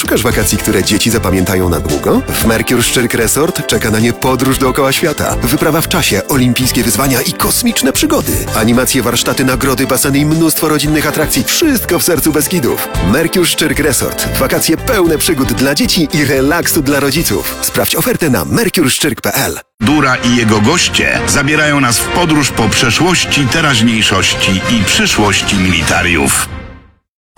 Szukasz wakacji, które dzieci zapamiętają na długo? W Mercure Szczyrk Resort czeka na nie podróż dookoła świata, wyprawa w czasie, olimpijskie wyzwania i kosmiczne przygody. Animacje, warsztaty, nagrody, baseny i mnóstwo rodzinnych atrakcji. Wszystko w sercu Beskidów. Mercure Szczyrk Resort. Wakacje pełne przygód dla dzieci i relaksu dla rodziców. Sprawdź ofertę na mercureszczyrk.pl. Dura i jego goście zabierają nas w podróż po przeszłości, teraźniejszości i przyszłości militariów.